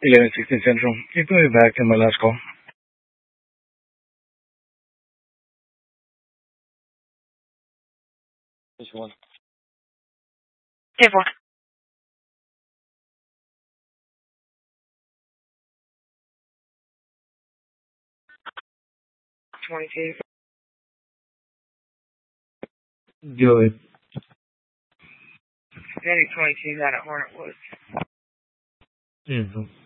1116 Central. Can you put me back to my last call? Which one? Table. 22. Do it. Medic 22 out at Hornet Woods. Yeah.